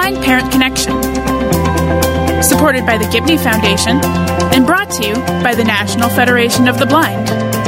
Blind Parent Connection, supported by the Gibney Foundation and brought to you by the National Federation of the Blind.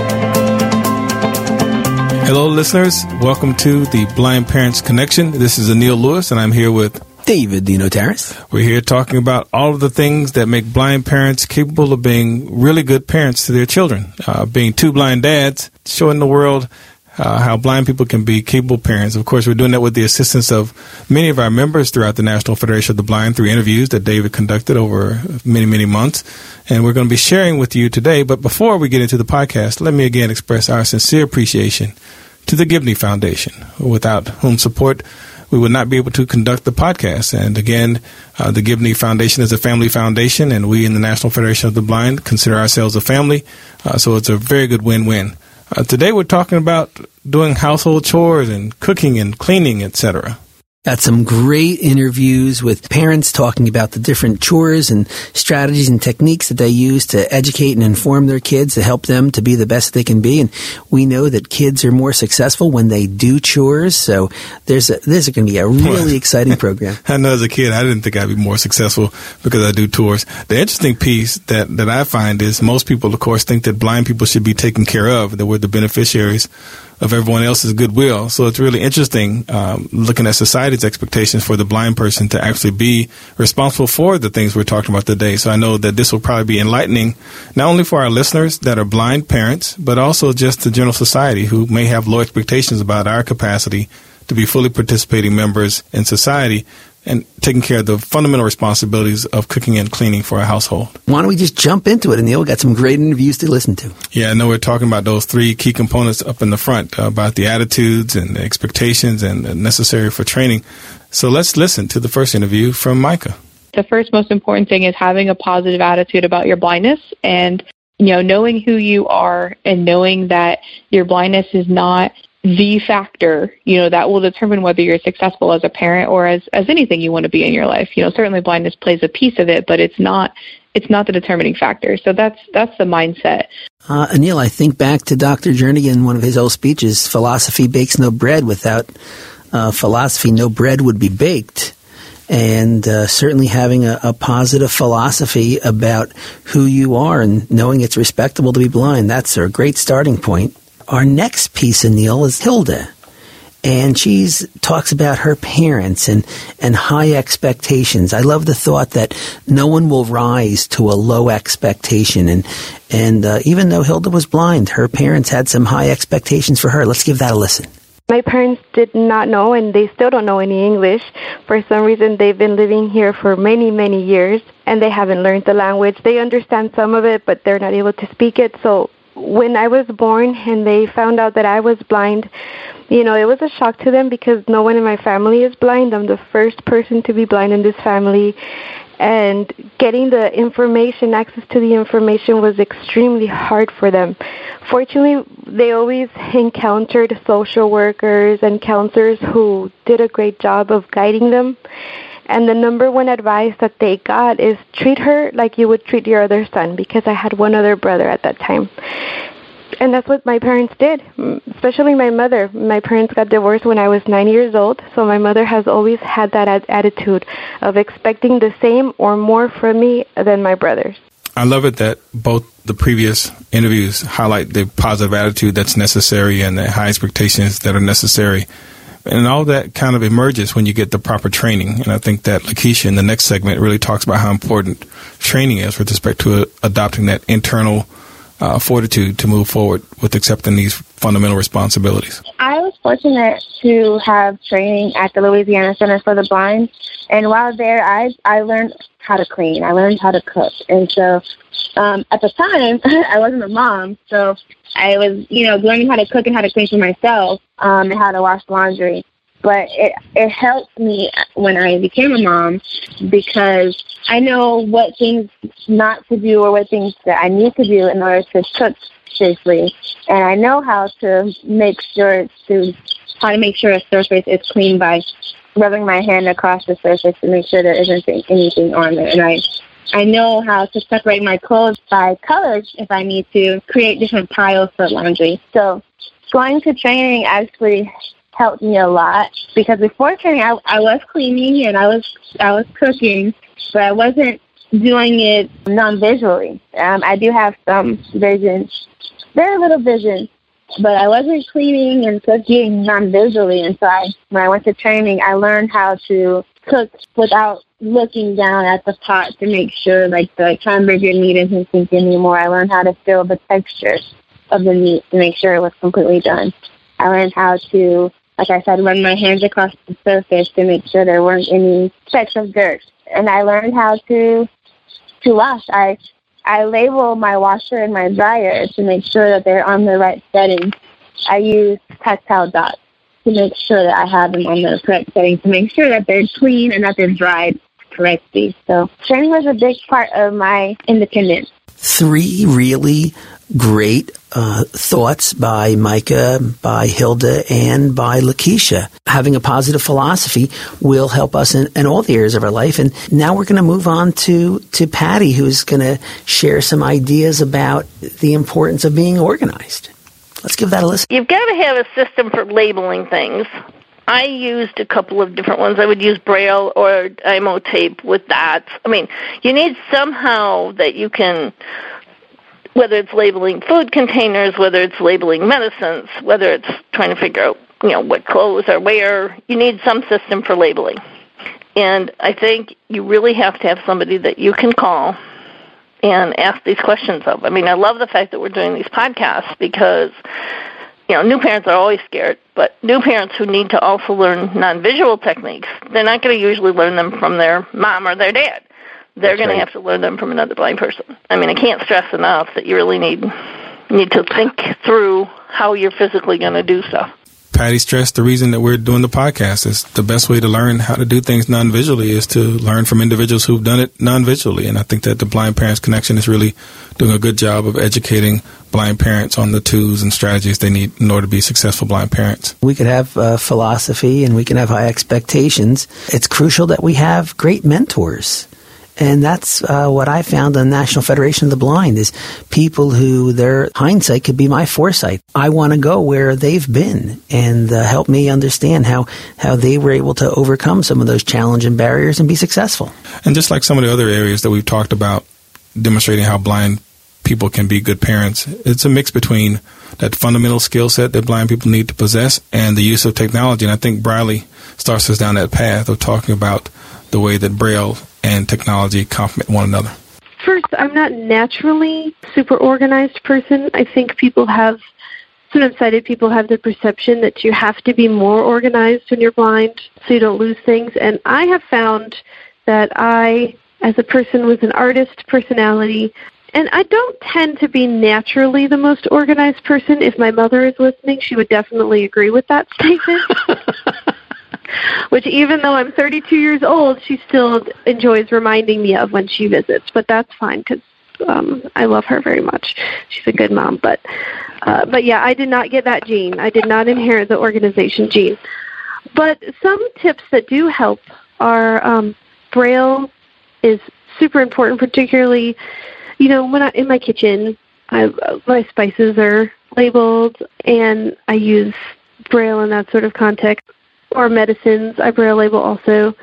Hello, listeners. Welcome to the Blind Parents Connection. This is Anil Lewis, and I'm here with David Dino Terrace. We're here talking about all of the things that make blind parents capable of being really good parents to their children. Being two blind dads, showing the world how blind people can be capable parents. Of course, we're doing that with the assistance of many of our members throughout the National Federation of the Blind through interviews that David conducted over many, many months. And we're going to be sharing with you today. But before we get into the podcast, let me again express our sincere appreciation to the Gibney Foundation, without whom support we would not be able to conduct the podcast. And again, the Gibney Foundation is a family foundation, and we in the National Federation of the Blind consider ourselves a family. So it's a very good win-win. Today we're talking about doing household chores and cooking and cleaning, etc. Got some great interviews with parents talking about the different chores and strategies and techniques that they use to educate and inform their kids to help them to be the best they can be. And we know that kids are more successful when they do chores. So this is going to be a really exciting program. I know as a kid, I didn't think I'd be more successful because I do chores. The interesting piece that I find is most people, of course, think that blind people should be taken care of, that we're the beneficiaries of everyone else's goodwill. So it's really interesting looking at society's expectations for the blind person to actually be responsible for the things we're talking about today. So I know that this will probably be enlightening, not only for our listeners that are blind parents, but also just the general society who may have low expectations about our capacity to be fully participating members in society and taking care of the fundamental responsibilities of cooking and cleaning for a household. Why don't we just jump into it? And Neil got some great interviews to listen to. Yeah, I know we're talking about those three key components up in the front, about the attitudes and the expectations and necessary for training. So let's listen to the first interview from Micah. The first most important thing is having a positive attitude about your blindness and, knowing who you are and knowing that your blindness is not the factor, that will determine whether you're successful as a parent or as anything you want to be in your life. Certainly blindness plays a piece of it, but it's not the determining factor. So that's the mindset. Anil, I think back to Dr. Jernigan, one of his old speeches, philosophy bakes no bread. Without philosophy, no bread would be baked. And certainly having a positive philosophy about who you are and knowing it's respectable to be blind, that's a great starting point. Our next piece, Anil, is Hilda, and she talks about her parents and high expectations. I love the thought that no one will rise to a low expectation, and even though Hilda was blind, her parents had some high expectations for her. Let's give that a listen. My parents did not know, and they still don't know any English. For some reason, they've been living here for many, many years, and they haven't learned the language. They understand some of it, but they're not able to speak it, so when I was born and they found out that I was blind, it was a shock to them because no one in my family is blind. I'm the first person to be blind in this family. And getting the information, access to the information was extremely hard for them. Fortunately, they always encountered social workers and counselors who did a great job of guiding them. And the number one advice that they got is treat her like you would treat your other son, because I had one other brother at that time. And that's what my parents did, especially my mother. My parents got divorced when I was 9 years old, so my mother has always had that attitude of expecting the same or more from me than my brothers. I love it that both the previous interviews highlight the positive attitude that's necessary and the high expectations that are necessary. And all that kind of emerges when you get the proper training. And I think that Lakeisha in the next segment really talks about how important training is with respect to adopting that internal fortitude to move forward with accepting these fundamental responsibilities. I was fortunate to have training at the Louisiana Center for the Blind. And while there, I learned how to clean. I learned how to cook. And so at the time, I wasn't a mom. So I was, learning how to cook and how to clean for myself and how to wash laundry. But it helped me when I became a mom because I know what things not to do or what things that I need to do in order to cook safely. And I know how to make sure a surface is clean by rubbing my hand across the surface to make sure there isn't anything on it. And I know how to separate my clothes by colors if I need to create different piles for laundry. So going to training actually helped me a lot, because before training, I was cleaning and I was cooking, but I wasn't doing it non-visually. I do have some vision, very little vision, but I wasn't cleaning and cooking non-visually. And so when I went to training, I learned how to cook without looking down at the pot to make sure, like, the hamburger meat isn't sink anymore. I learned how to feel the texture of the meat to make sure it was completely done. I learned how to, like I said, run my hands across the surface to make sure there weren't any specks of dirt. And I learned how to wash. I label my washer and my dryer to make sure that they're on the right setting. I use tactile dots to make sure that I have them on the correct setting, to make sure that they're clean and that they're dried correctly. So training was a big part of my independence. 3 really great thoughts by Micah, by Hilda, and by Lakeisha. Having a positive philosophy will help us in all the areas of our life. And now we're going to move on to Patty, who's going to share some ideas about the importance of being organized. Let's give that a listen. You've got to have a system for labeling things. I used a couple of different ones. I would use Braille or IMO tape with dots. I mean, you need somehow that you can, whether it's labeling food containers, whether it's labeling medicines, whether it's trying to figure out, what clothes are where, you need some system for labeling. And I think you really have to have somebody that you can call and ask these questions of. I mean, I love the fact that we're doing these podcasts because, new parents are always scared, but new parents who need to also learn non-visual techniques, they're not going to usually learn them from their mom or their dad. They're going to have to learn them from another blind person. I mean, I can't stress enough that you really need to think through how you're physically going to do stuff. Patty stressed the reason that we're doing the podcast is the best way to learn how to do things non-visually is to learn from individuals who've done it non-visually. And I think that the Blind Parents Connection is really doing a good job of educating blind parents on the tools and strategies they need in order to be successful blind parents. We could have philosophy and we can have high expectations. It's crucial that we have great mentors. And that's what I found on the National Federation of the Blind is people who their hindsight could be my foresight. I want to go where they've been and help me understand how they were able to overcome some of those challenges and barriers and be successful. And just like some of the other areas that we've talked about, demonstrating how blind people can be good parents, it's a mix between that fundamental skill set that blind people need to possess and the use of technology. And I think Briley starts us down that path of talking about the way that Braille and technology complement one another. First, I'm not naturally a super organized person. I think sometimes sighted people have the perception that you have to be more organized when you're blind so you don't lose things. And I have found that I, as a person with an artist personality, and I don't tend to be naturally the most organized person. If my mother is listening, she would definitely agree with that statement. Which, even though I'm 32 years old, she still enjoys reminding me of when she visits. But that's fine because I love her very much. She's a good mom. But yeah, I did not get that gene. I did not inherit the organization gene. But some tips that do help are Braille is super important, particularly, when I'm in my kitchen, my spices are labeled, and I use Braille in that sort of context. Or medicines, I Braille label also.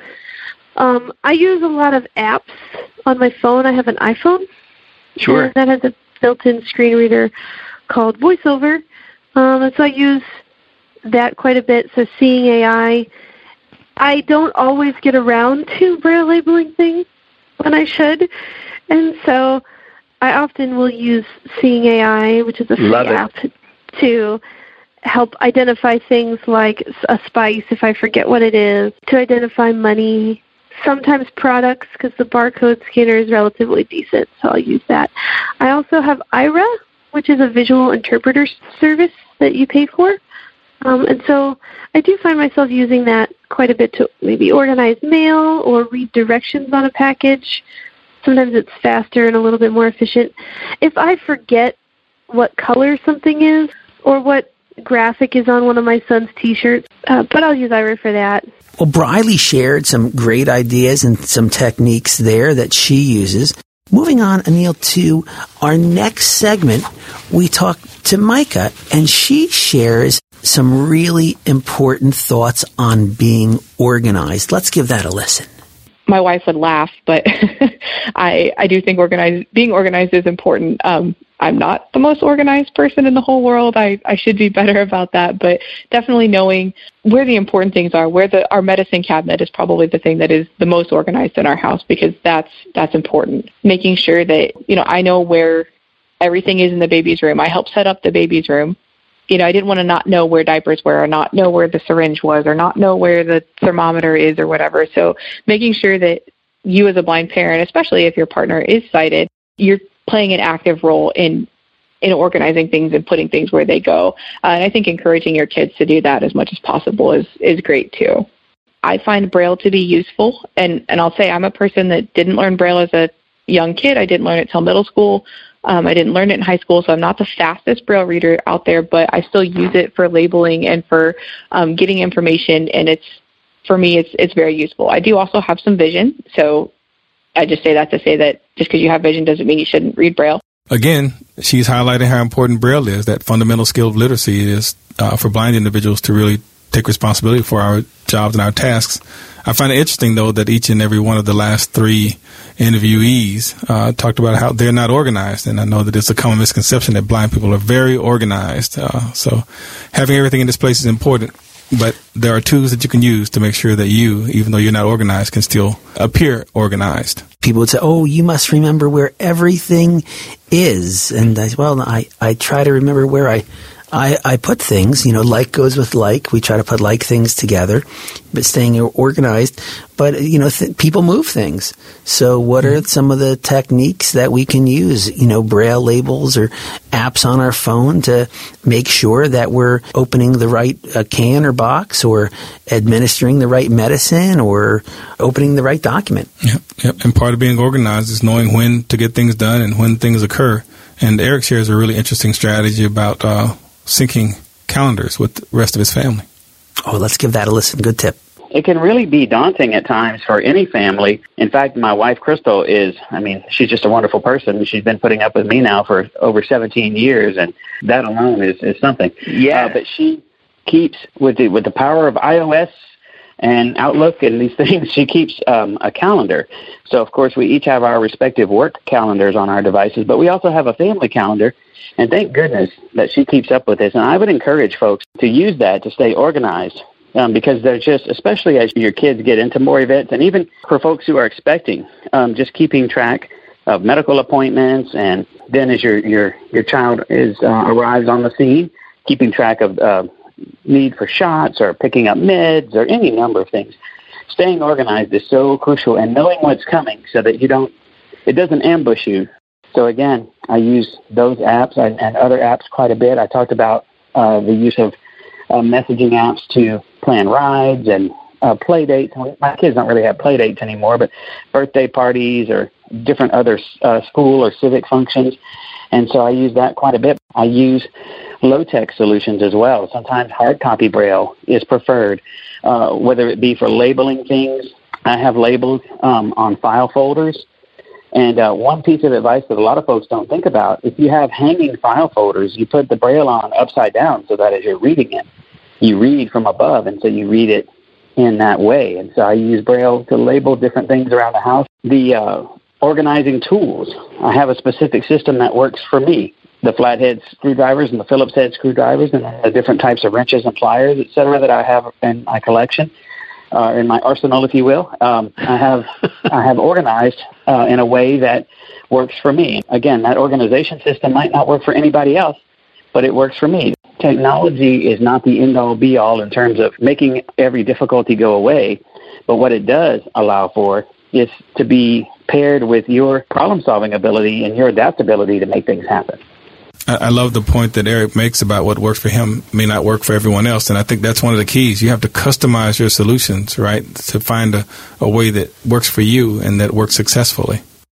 I use a lot of apps on my phone. I have an iPhone. Sure. That has a built-in screen reader called VoiceOver. And so I use that quite a bit. So Seeing AI, I don't always get around to Braille labeling things when I should. And so I often will use Seeing AI, which is a free app, to help identify things like a spice if I forget what it is, to identify money, sometimes products because the barcode scanner is relatively decent, so I'll use that. I also have Aira, which is a visual interpreter service that you pay for. And so I do find myself using that quite a bit to maybe organize mail or read directions on a package. Sometimes it's faster and a little bit more efficient. If I forget what color something is or what graphic is on one of my son's T-shirts, but I'll use Aira for that. Well, Briley shared some great ideas and some techniques there that she uses. Moving on, Anil, to our next segment, we talk to Micah, and she shares some really important thoughts on being organized. Let's give that a listen. My wife would laugh, but I do think being organized is important. I'm not the most organized person in the whole world. I should be better about that, but definitely knowing where the important things are, our medicine cabinet is probably the thing that is the most organized in our house, because that's important. Making sure that, I know where everything is in the baby's room. I help set up the baby's room. I didn't want to not know where diapers were, or not know where the syringe was, or not know where the thermometer is, or whatever. So making sure that you as a blind parent, especially if your partner is sighted, you're playing an active role in organizing things and putting things where they go. And I think encouraging your kids to do that as much as possible is great too. I find Braille to be useful. And I'll say I'm a person that didn't learn Braille as a young kid. I didn't learn it till middle school. I didn't learn it in high school, so I'm not the fastest Braille reader out there, but I still use it for labeling and for getting information, and for me, it's very useful. I do also have some vision, so I just say that to say that just because you have vision doesn't mean you shouldn't read Braille. Again, she's highlighting how important Braille is, that fundamental skill of literacy is for blind individuals to really take responsibility for our jobs and our tasks. I find it interesting, though, that each and every one of the last three interviewees talked about how they're not organized. And I know that it's a common misconception that blind people are very organized. So having everything in this place is important. But there are tools that you can use to make sure that you, even though you're not organized, can still appear organized. People would say, oh, you must remember where everything is. And I try to remember where I put things, like goes with like. We try to put like things together, but staying organized. But, people move things. So what are some of the techniques that we can use, Braille labels or apps on our phone to make sure that we're opening the right can or box, or administering the right medicine, or opening the right document? Yep. And part of being organized is knowing when to get things done and when things occur. And Eric shares a really interesting strategy about syncing calendars with the rest of his family. Oh, let's give that a listen. Good tip. It can really be daunting at times for any family. In fact, my wife, Crystal, she's just a wonderful person. She's been putting up with me now for over 17 years, and that alone is something. Yeah. But she keeps, with the power of iOS and Outlook and these things, she keeps a calendar. So, of course, we each have our respective work calendars on our devices, but we also have a family calendar. And thank goodness that she keeps up with this. And I would encourage folks to use that to stay organized, because they're just, especially as your kids get into more events, and even for folks who are expecting, just keeping track of medical appointments, and then as your child arrives on the scene, keeping track of need for shots or picking up meds or any number of things. Staying organized is so crucial, and knowing what's coming so that it doesn't ambush you. So again, I use those apps and other apps quite a bit. I talked about the use of messaging apps to plan rides and play dates. My kids don't really have play dates anymore, but birthday parties or different other school or civic functions. And so I use that quite a bit. I use low-tech solutions as well. Sometimes hard copy Braille is preferred, whether it be for labeling things. I have labels on file folders. And one piece of advice that a lot of folks don't think about, if you have hanging file folders, you put the Braille on upside down so that as you're reading it, you read from above, and so you read it in that way. And so I use Braille to label different things around the house. The organizing tools, I have a specific system that works for me. The flathead screwdrivers and the Phillips head screwdrivers, and the different types of wrenches and pliers, et cetera, that I have in my collection. In my arsenal, if you will, I have organized in a way that works for me. Again, that organization system might not work for anybody else, but it works for me. Technology is not the end-all, be-all in terms of making every difficulty go away, but what it does allow for is to be paired with your problem-solving ability and your adaptability to make things happen. I love the point that Eric makes about what works for him may not work for everyone else. And I think that's one of the keys. You have to customize your solutions, right, to find a way that works for you and that works successfully.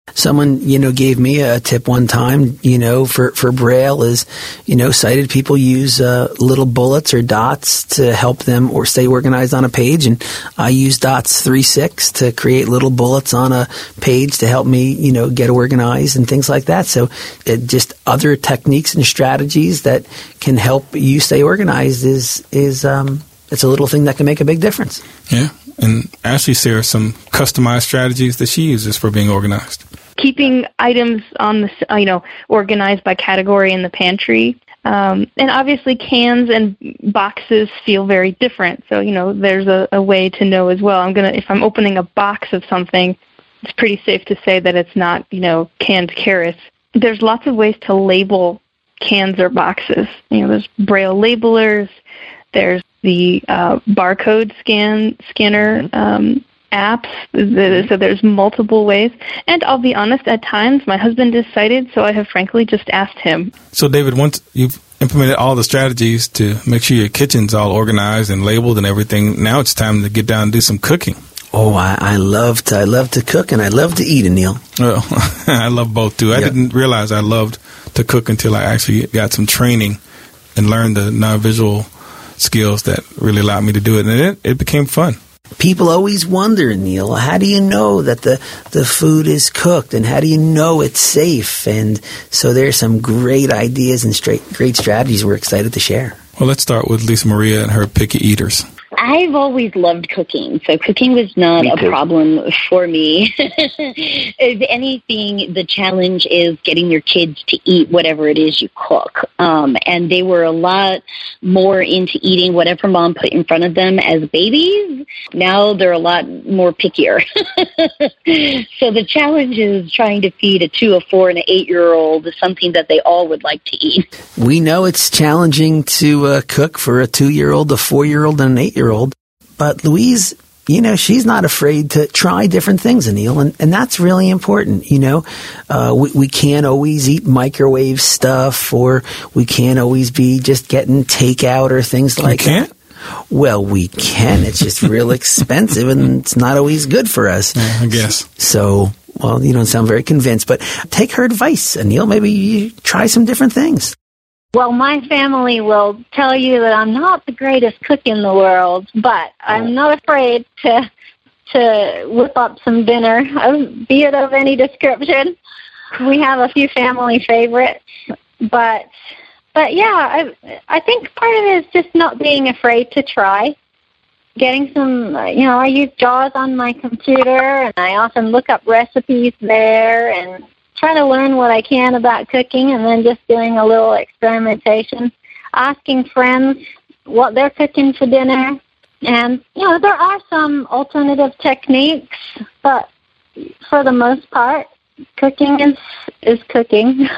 Someone, gave me a tip one time, for Braille is, sighted people use little bullets or dots to help them or stay organized on a page. And I use dots 3-6 to create little bullets on a page to help me, get organized and things like that. So just other techniques and strategies that can help you stay organized is it's a little thing that can make a big difference. Yeah. And Ashley shares some customized strategies that she uses for being organized. Keeping items on the, organized by category in the pantry. And obviously cans and boxes feel very different. So, there's a way to know as well. If I'm opening a box of something, it's pretty safe to say that it's not, canned carrots. There's lots of ways to label cans or boxes. There's Braille labelers. There's the barcode scanner apps. So there's multiple ways. And I'll be honest, at times my husband is sighted, so I have frankly just asked him. So David, once you've implemented all the strategies to make sure your kitchen's all organized and labeled and everything, now it's time to get down and do some cooking. Oh, I love to cook and I love to eat, Anil. Oh, I love both too. I didn't realize I loved to cook until I actually got some training and learned the non-visual skills that really allowed me to do it, and it became fun. People always wonder, Neil, how do you know that the food is cooked, and how do you know it's safe? And so there's some great ideas and great strategies we're excited to share. Well, let's start with Lisa Maria and her picky eaters. I've always loved cooking, so cooking was not a problem for me. If anything, the challenge is getting your kids to eat whatever it is you cook. And they were a lot more into eating whatever mom put in front of them as babies. Now they're a lot more pickier. So the challenge is trying to feed a 2, a 4, and an 8-year-old something that they all would like to eat. We know it's challenging to cook for a 2-year-old, a 4-year-old, and an 8-year-old. But Louise, she's not afraid to try different things, Anil, and that's really important. We can't always eat microwave stuff, or we can't always be just getting takeout or things like that. Well, we can. It's just real expensive, and it's not always good for us. I guess. So, well, you don't sound very convinced, but take her advice, Anil. Maybe you try some different things. Well, my family will tell you that I'm not the greatest cook in the world, but I'm not afraid to whip up some dinner, be it of any description. We have a few family favorites, but yeah, I think part of it is just not being afraid to try. Getting some, I use JAWS on my computer, and I often look up recipes there and try to learn what I can about cooking, and then just doing a little experimentation, asking friends what they're cooking for dinner. And, there are some alternative techniques, but for the most part, cooking is cooking.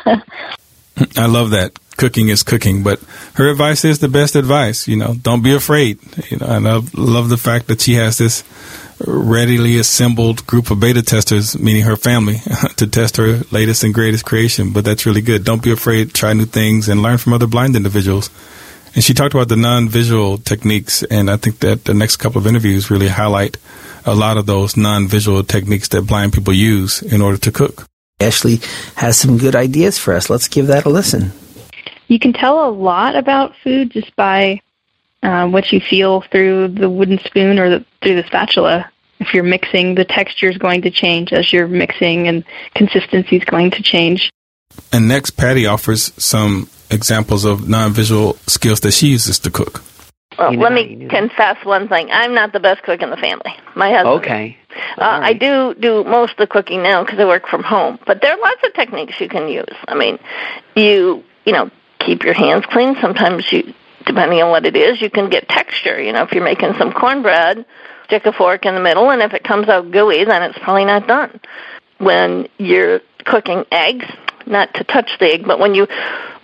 I love that. Cooking is cooking, but her advice is the best advice. Don't be afraid. I love the fact that she has this readily assembled group of beta testers, meaning her family, to test her latest and greatest creation. But that's really good. Don't be afraid. Try new things and learn from other blind individuals. And she talked about the non-visual techniques, and I think that the next couple of interviews really highlight a lot of those non-visual techniques that blind people use in order to cook. Ashley has some good ideas for us. Let's give that a listen. You can tell a lot about food just by what you feel through the wooden spoon or through the spatula. If you're mixing, the texture is going to change as you're mixing, and consistency is going to change. And next, Patty offers some examples of non-visual skills that she uses to cook. Well, let me confess one thing. I'm not the best cook in the family. My husband. Okay. Right. I do most of the cooking now because I work from home. But there are lots of techniques you can use. I mean, you keep your hands clean. Sometimes depending on what it is, you can get texture. If you're making some cornbread, stick a fork in the middle, and if it comes out gooey, then it's probably not done. When you're cooking eggs, not to touch the egg, but when you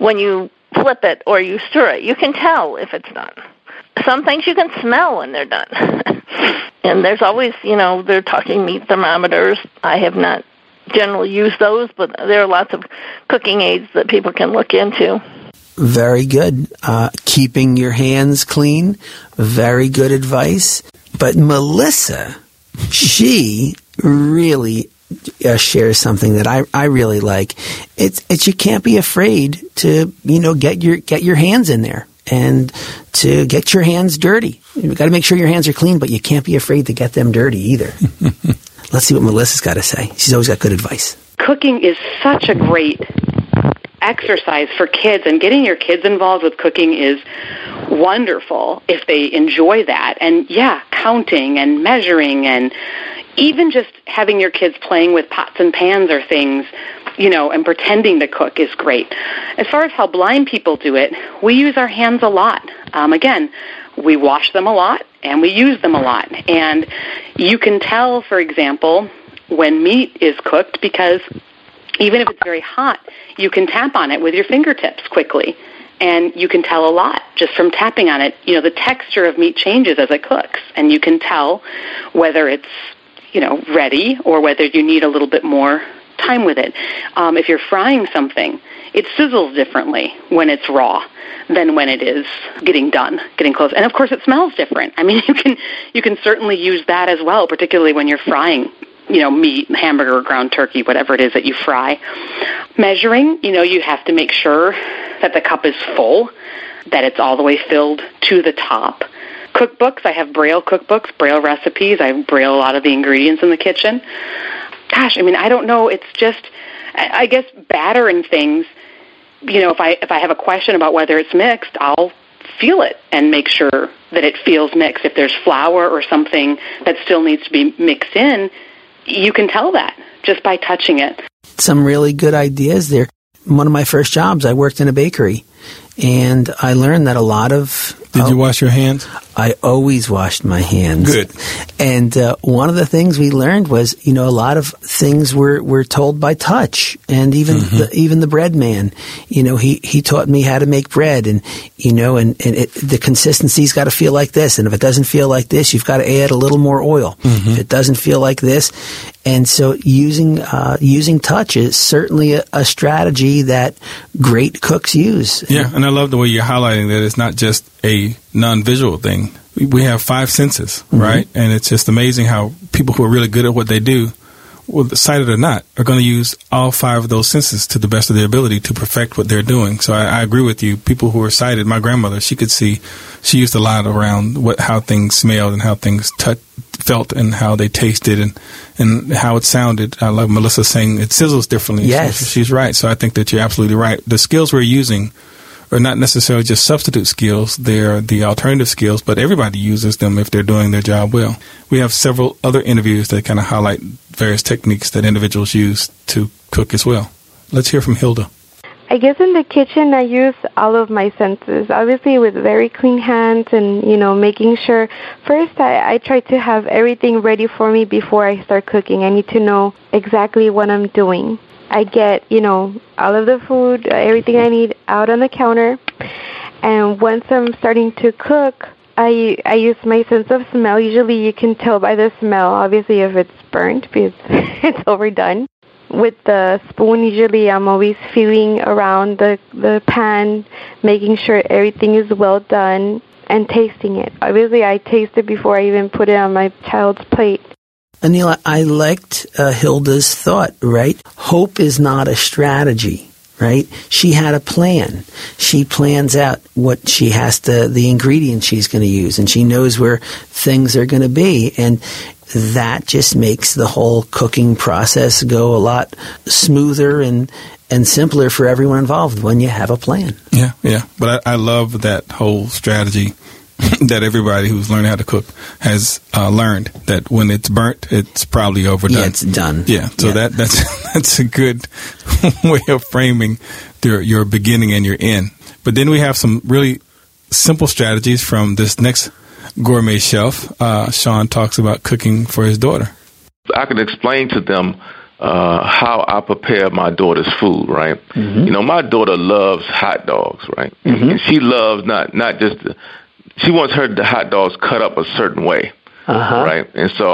flip it or you stir it, you can tell if it's done. Some things you can smell when they're done. And there's always, they're talking meat thermometers. I have not generally used those, but there are lots of cooking aids that people can look into. Very good. Keeping your hands clean, very good advice. But Melissa, she really shares something that I really like. It's you can't be afraid to get your hands in there and to get your hands dirty. You've got to make sure your hands are clean, but you can't be afraid to get them dirty either. Let's see what Melissa's got to say. She's always got good advice. Cooking is such a great exercise for kids, and getting your kids involved with cooking is wonderful if they enjoy that. And counting and measuring, and even just having your kids playing with pots and pans or things, and pretending to cook is great. As far as how blind people do it, we use our hands a lot. Again, we wash them a lot and we use them a lot. And you can tell, for example, when meat is cooked, because even if it's very hot, you can tap on it with your fingertips quickly. And you can tell a lot just from tapping on it. The texture of meat changes as it cooks, and you can tell whether it's, ready or whether you need a little bit more time with it. If you're frying something, it sizzles differently when it's raw than when it is getting close. And of course, it smells different. I mean, you can certainly use that as well, particularly when you're frying, meat, hamburger, ground turkey, whatever it is that you fry. Measuring, you have to make sure that the cup is full, that it's all the way filled to the top. Cookbooks, I have Braille cookbooks, Braille recipes. I Braille a lot of the ingredients in the kitchen. Gosh, I don't know. It's just, I guess, battering things. If I have a question about whether it's mixed, I'll feel it and make sure that it feels mixed. If there's flour or something that still needs to be mixed in, you can tell that just by touching it. Some really good ideas there. One of my first jobs, I worked in a bakery, and I learned that a lot of... Did you wash your hands? I always washed my hands. Good. And one of the things we learned was, a lot of things were told by touch, and even the bread man, he taught me how to make bread, and the consistency's got to feel like this, and if it doesn't feel like this, you've got to add a little more oil. If it doesn't feel like this, and so using touch is certainly a strategy that great cooks use. Yeah, and I love the way you're highlighting that it's not just a non-visual thing. We have 5 senses, right? And it's just amazing how people who are really good at what they do, whether sighted or not, are going to use all 5 of those senses to the best of their ability to perfect what they're doing. So I agree with you. People who are sighted, my grandmother, she could see. She used a lot around how things smelled and how things felt and how they tasted and how it sounded. I love Melissa saying it sizzles differently. Yes. She's right. So I think that you're absolutely right. The skills we're using are not necessarily just substitute skills. They're the alternative skills, but everybody uses them if they're doing their job well. We have several other interviews that kind of highlight various techniques that individuals use to cook as well. Let's hear from Hilda. I guess in the kitchen I use all of my senses, obviously with very clean hands and, making sure. First, I try to have everything ready for me before I start cooking. I need to know exactly what I'm doing. I get, all of the food, everything I need out on the counter. And once I'm starting to cook, I use my sense of smell. Usually you can tell by the smell, obviously, if it's burnt because it's overdone. With the spoon, usually I'm always feeling around the pan, making sure everything is well done, and tasting it. Obviously, I taste it before I even put it on my child's plate. Anil, I liked Hilda's thought, right? Hope is not a strategy, right? She had a plan. She plans out what she has the ingredients she's going to use, and she knows where things are going to be. And that just makes the whole cooking process go a lot smoother and simpler for everyone involved when you have a plan. Yeah. But I love that whole strategy that everybody who's learning how to cook has learned, that when it's burnt, it's probably overdone. Yeah, it's done. Yeah, so that's a good way of framing your beginning and your end. But then we have some really simple strategies from this next gourmet chef. Sean talks about cooking for his daughter. I could explain to them how I prepare my daughter's food, right? My daughter loves hot dogs, right? And she loves not just she wants the hot dogs cut up a certain way, right? And so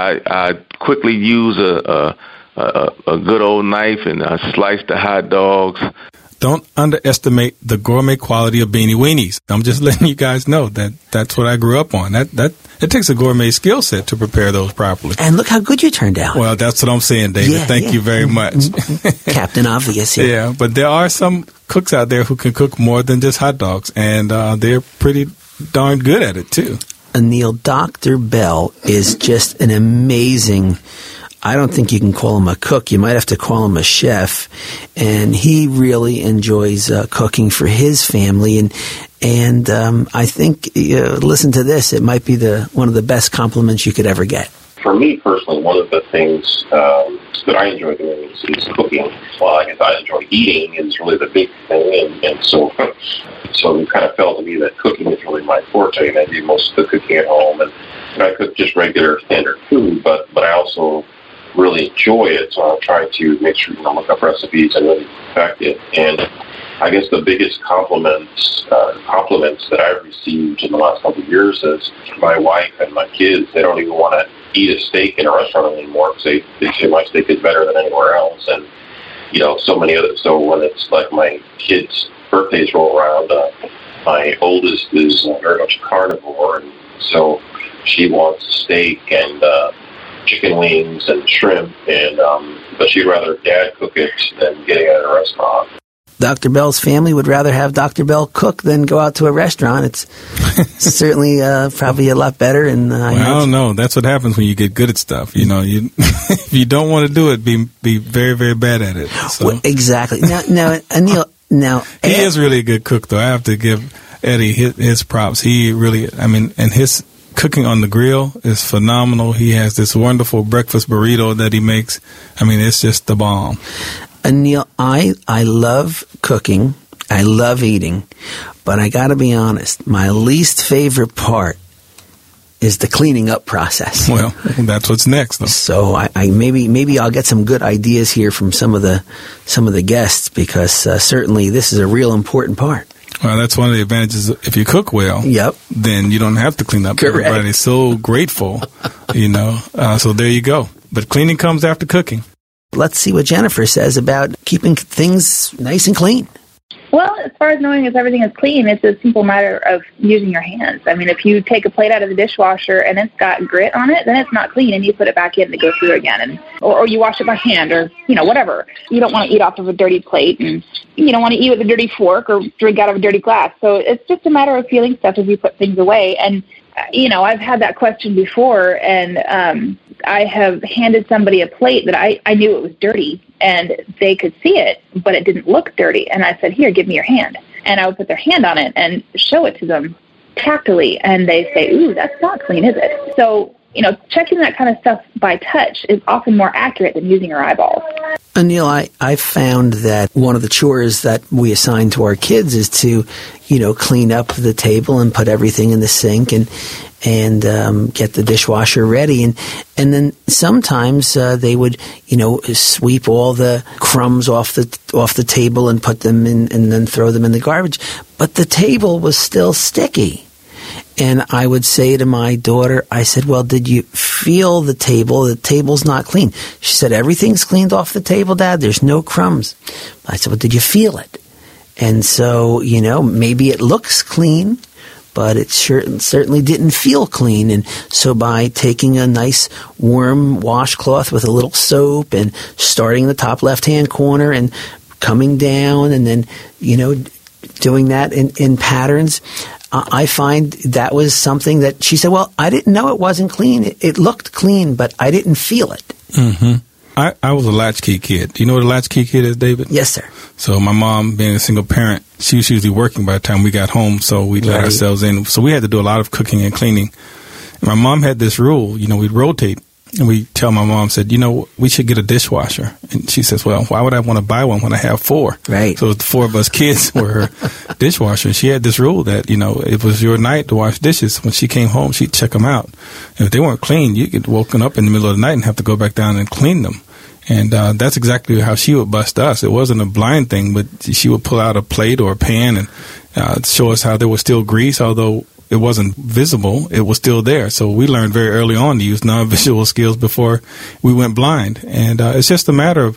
I quickly use a good old knife and I slice the hot dogs. don't underestimate the gourmet quality of Beanie Weenies. I'm just letting you guys know that that's what I grew up on. That it takes a gourmet skill set to prepare those properly. And look how good you turned out. Well, that's what I'm saying, David. Thank you very much. Captain Obvious. Yeah, but there are some cooks out there who can cook more than just hot dogs, and they're pretty darn good at it, too. Neil, Dr. Bell is just an amazing, I don't think you can call him a cook. You might have to call him a chef. And he really enjoys cooking for his family. And I think, listen to this, it might be one of the best compliments you could ever get. For me personally, one of the things that I enjoy doing is cooking. Well, I guess I enjoy eating is really the big thing. And so it kind of felt to me that cooking is really my forte, and I do most of the cooking at home. And I cook just regular standard food, but I also really enjoy it, so I'll try to make sure look up recipes and really perfect it. And I guess the biggest compliments that I've received in the last couple of years is my wife and my kids. They don't even want to eat a steak in a restaurant anymore because they say my steak is better than anywhere else. And so many others. So when it's like my kids' birthdays roll around, my oldest is very much a carnivore, and so she wants steak and chicken wings and shrimp, and but she'd rather Dad cook it than getting it at a restaurant. Dr. Bell's family would rather have Dr. Bell cook than go out to a restaurant. It's certainly probably a lot better. And I don't know. That's what happens when you get good at stuff. You if you don't want to do it, be very, very bad at it. So. Well, exactly. Now, Anil, he is really a good cook, though. I have to give Eddie his props. He really, and his cooking on the grill is phenomenal. He has this wonderful breakfast burrito that he makes. It's just the bomb. Anil, I love cooking. I love eating. But I got to be honest, my least favorite part is the cleaning up process. Well, that's what's next, though. So I maybe I'll get some good ideas here from some of the guests, because certainly this is a real important part. Well, that's one of the advantages. If you cook well, then you don't have to clean up. Correct. Everybody's so grateful, So there you go. But cleaning comes after cooking. Let's see what Jennifer says about keeping things nice and clean. Well, as far as knowing if everything is clean, it's a simple matter of using your hands. If you take a plate out of the dishwasher and it's got grit on it, then it's not clean, and you put it back in to go through again, or you wash it by hand, or whatever. You don't want to eat off of a dirty plate, and you don't want to eat with a dirty fork or drink out of a dirty glass. So it's just a matter of feeling stuff as you put things away. And I've had that question before, and I have handed somebody a plate that I knew it was dirty, and they could see it, but it didn't look dirty. And I said, here, give me your hand. And I would put their hand on it and show it to them tactily, and they say, ooh, that's not clean, is it? So, checking that kind of stuff by touch is often more accurate than using your eyeballs. Anil, I found that one of the chores that we assign to our kids is to, clean up the table and put everything in the sink and get the dishwasher ready. And then sometimes they would, sweep all the crumbs off the table and put them in, and then throw them in the garbage. But the table was still sticky. And I would say to my daughter, I said, well, did you feel the table? The table's not clean. She said, everything's cleaned off the table, Dad. There's no crumbs. I said, well, did you feel it? And so, maybe it looks clean, but it certainly didn't feel clean. And so by taking a nice warm washcloth with a little soap and starting in the top left-hand corner and coming down and then, doing that in patterns, I find that was something that she said, well, I didn't know it wasn't clean. It looked clean, but I didn't feel it. Mm-hmm. I was a latchkey kid. Do you know what a latchkey kid is, David? Yes, sir. So my mom, being a single parent, she was usually working by the time we got home, so we let ourselves in. So we had to do a lot of cooking and cleaning. And my mom had this rule, we'd rotate. And we tell my mom, said, we should get a dishwasher. And she says, well, why would I want to buy one when I have 4? Right. So the 4 of us kids were her dishwasher. And she had this rule that, it was your night to wash dishes. When she came home, she'd check them out. And if they weren't clean, you get woken up in the middle of the night and have to go back down and clean them. And that's exactly how she would bust us. It wasn't a blind thing, but she would pull out a plate or a pan and show us how there was still grease, although it wasn't visible, it was still there. So we learned very early on to use non-visual skills before we went blind. And it's just a matter of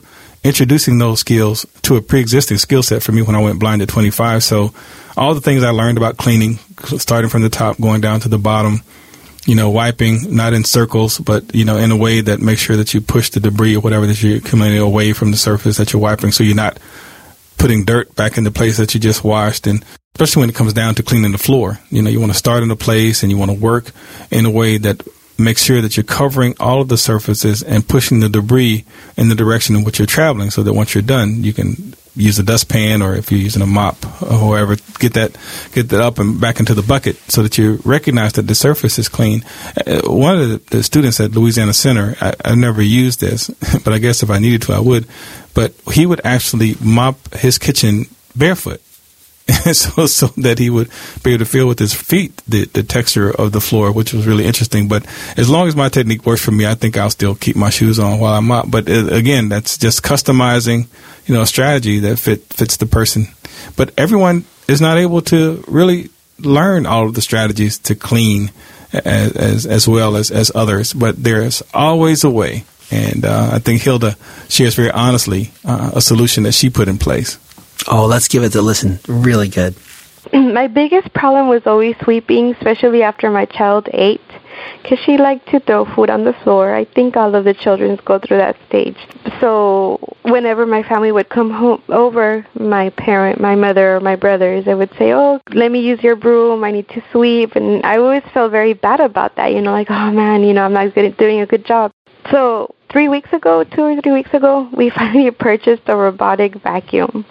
introducing those skills to a pre-existing skill set for me when I went blind at 25. So all the things I learned about cleaning, starting from the top, going down to the bottom, wiping, not in circles, but, in a way that makes sure that you push the debris or whatever that you're accumulating away from the surface that you're wiping, so you're not putting dirt back in the place that you just washed. And especially when it comes down to cleaning the floor, you want to start in a place and you want to work in a way that makes sure that you're covering all of the surfaces and pushing the debris in the direction in which you're traveling, so that once you're done, you can use a dustpan, or if you're using a mop or however, get that up and back into the bucket so that you recognize that the surface is clean. One of the students at Louisiana Center, I never used this, but I guess if I needed to, I would. But he would actually mop his kitchen barefoot. so that he would be able to feel with his feet the texture of the floor, which was really interesting. But as long as my technique works for me, I think I'll still keep my shoes on while I mop. But again, that's just customizing, a strategy that fits the person. But everyone is not able to really learn all of the strategies to clean as well as others. But there's always a way. And I think Hilda shares very honestly a solution that she put in place. Oh, let's give it a listen. Really good. My biggest problem was always sweeping, especially after my child ate, because she liked to throw food on the floor. I think all of the children go through that stage. So whenever my family would come over, my mother or my brothers, they would say, "Oh, let me use your broom. I need to sweep." And I always felt very bad about that, like, oh man, I'm not doing a good job. So 2 or 3 weeks ago, we finally purchased a robotic vacuum.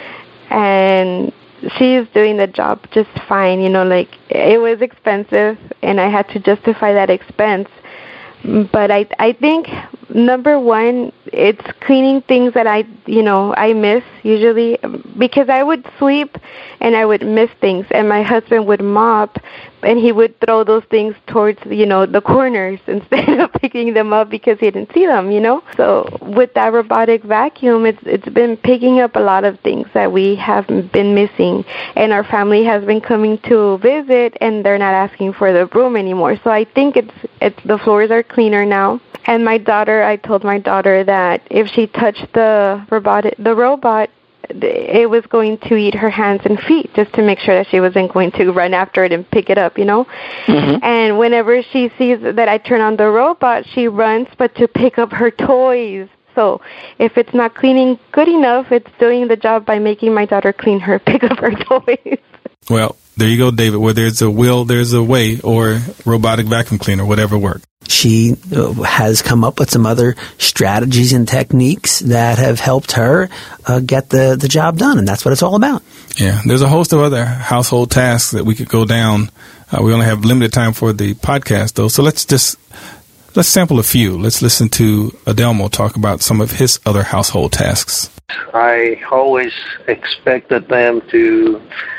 And she is doing the job just fine, it was expensive and I had to justify that expense. But I think, number one, it's cleaning things that I miss usually, because I would sweep and I would miss things, and my husband would mop and he would throw those things towards, the corners instead of picking them up because he didn't see them, So with that robotic vacuum, it's been picking up a lot of things that we have been missing, and our family has been coming to visit and they're not asking for the broom anymore. So I think it's the floors are cleaner now. And I told my daughter that if she touched the robot, it was going to eat her hands and feet, just to make sure that she wasn't going to run after it and pick it up, Mm-hmm. And whenever she sees that I turn on the robot, she runs, but to pick up her toys. So if it's not cleaning good enough, it's doing the job by making my daughter pick up her toys. Well, there you go, David. Where there's a will, there's a way, or robotic vacuum cleaner, whatever works. She has come up with some other strategies and techniques that have helped her get the job done, and that's what it's all about. Yeah, there's a host of other household tasks that we could go down. We only have limited time for the podcast, though, so let's sample a few. Let's listen to Adelmo talk about some of his other household tasks. I always expected them to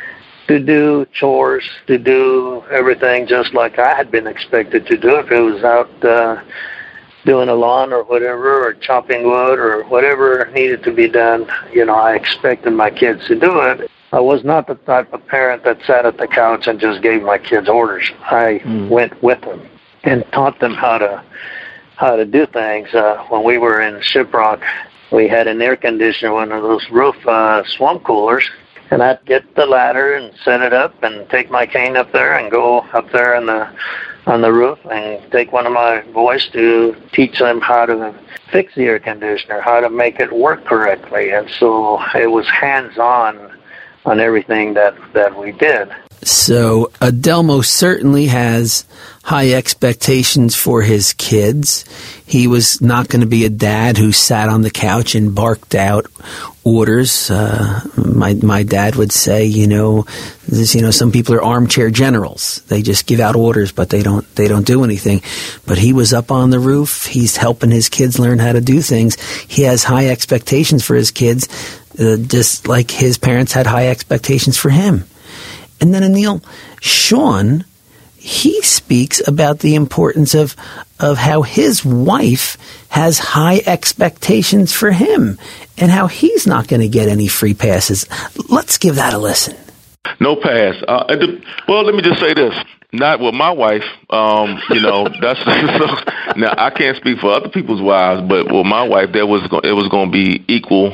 do chores, to do everything just like I had been expected to do. If it was out doing a lawn or whatever, or chopping wood or whatever needed to be done, I expected my kids to do it. I was not the type of parent that sat at the couch and just gave my kids orders. I went with them and taught them how to do things. When we were in Shiprock, we had an air conditioner, one of those roof swamp coolers. And I'd get the ladder and set it up and take my cane up there and go up there on the roof and take one of my boys to teach them how to fix the air conditioner, how to make it work correctly. And so it was hands-on on everything that we did. So Adelmo certainly has high expectations for his kids. He was not going to be a dad who sat on the couch and barked out orders. My dad would say, some people are armchair generals. They just give out orders, but they don't do anything. But he was up on the roof. He's helping his kids learn how to do things. He has high expectations for his kids, just like his parents had high expectations for him. And then, Anil, Sean, he speaks about the importance of how his wife has high expectations for him and how he's not going to get any free passes. Let's give that a listen. No pass. Well, let me just say this. Not with my wife. That's so, now I can't speak for other people's wives, but with my wife, it was going to be equal,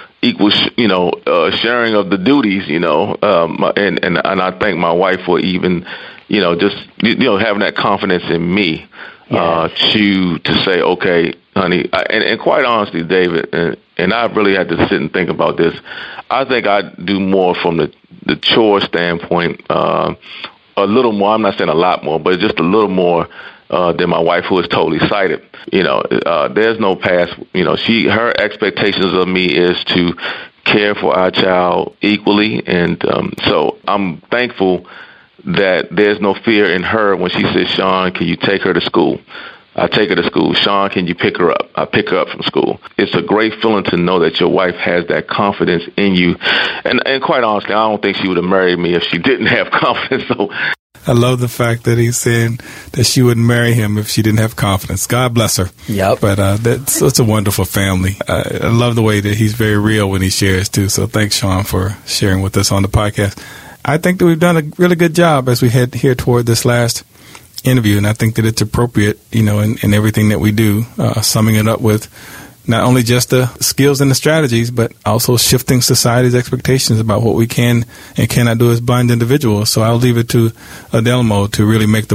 sharing of the duties, and I thank my wife for even, having that confidence in me, to say, okay, honey, and quite honestly, David, and I really had to sit and think about this. I think I do more from the chore standpoint, a little more. I'm not saying a lot more, but just a little more than my wife, who is totally sighted. There's no past. Her expectations of me is to care for our child equally, and so I'm thankful that there's no fear in her when she says, "Sean, can you take her to school?" I take her to school. "Sean, can you pick her up?" I pick her up from school. It's a great feeling to know that your wife has that confidence in you. And quite honestly, I don't think she would have married me if she didn't have confidence. So I love the fact that he's saying that she wouldn't marry him if she didn't have confidence. God bless her. Yep. But that's such a wonderful family. I love the way that he's very real when he shares, too. So thanks, Sean, for sharing with us on the podcast. I think that we've done a really good job as we head here toward this last interview, and I think that it's appropriate, in everything that we do, summing it up with not only just the skills and the strategies, but also shifting society's expectations about what we can and cannot do as blind individuals. So I'll leave it to Adelmo to really make the